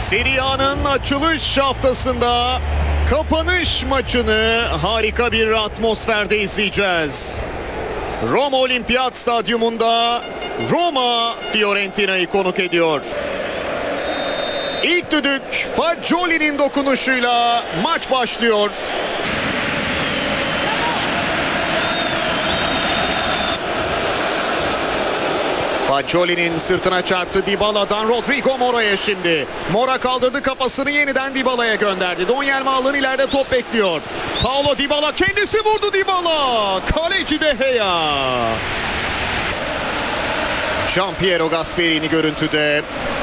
Serie A'nın açılış haftasında kapanış maçını harika bir atmosferde izleyeceğiz. Roma Olimpiyat Stadyumunda Roma Fiorentina'yı konuk ediyor. İlk düdük Fagioli'nin dokunuşuyla maç başlıyor. Fagioli'nin sırtına çarptı. Dybala'dan Rodrigo Mora'ya şimdi. Mora kaldırdı kafasını, yeniden Dybala'ya gönderdi. Donyel Malen ileride top bekliyor. Paulo Dybala kendisi vurdu. Dybala. Kaleci De Gea. Gianpiero Gasperini görüntüde.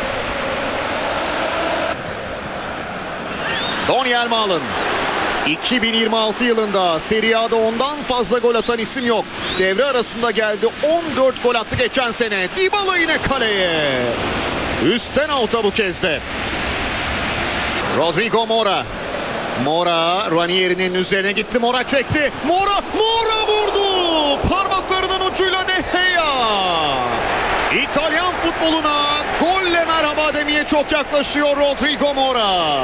Donyel Malen. 2026 yılında Serie A'da ondan fazla gol atan isim yok. Devre arasında geldi. 14 gol attı geçen sene. Dybala yine kaleye. Üstten out'a bu kez de. Rodrigo Mora. Mora Ranieri'nin üzerine gitti. Mora çekti. Mora vurdu. Parmaklarının ucuyla De Gea. İtalyan futboluna golle merhaba demeye çok yaklaşıyor Rodrigo Mora.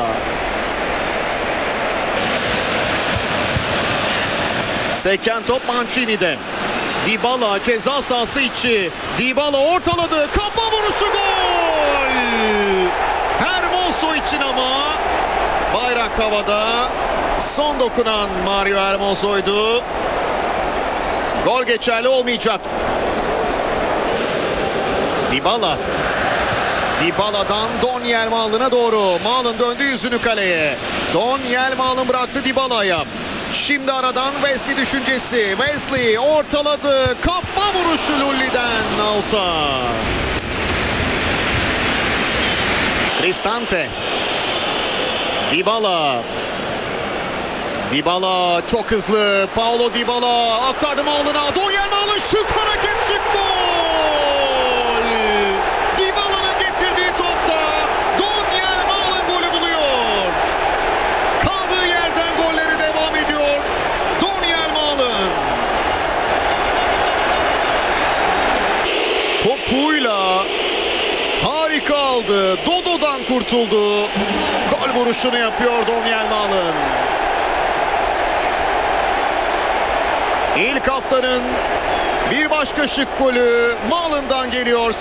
Seken top Mancini'den. Dybala ceza sahası içi. Dybala ortaladı. Kafa vuruşu, gol! Hermoso için ama bayrak havada. Son dokunan Mario Hermoso'ydu. Gol geçerli olmayacak. Dybala. Dybala'dan Donyel Malen'a doğru. Malen döndü yüzünü kaleye. Donyel Malen bıraktı Dybala'ya. Şimdi aradan Wesley düşüncesi. Wesley ortaladı. Kafa vuruşu Lulli'den out'a. Cristante. Dybala. Dybala çok hızlı. Paulo Dybala aktardı Malen'a. Donyel Malen şık hareket, şık gol. Dybala'nın getirdiği topta Donyel Malen golü buluyor. Kaldığı yerden golleri devam ediyor Donyel Malen. Topuyla harika aldı. Dodo'dan kurtuldu. Gol vuruşunu yapıyor Donyel Malen. İlk haftanın bir başka şık golü Malen'dan geliyor.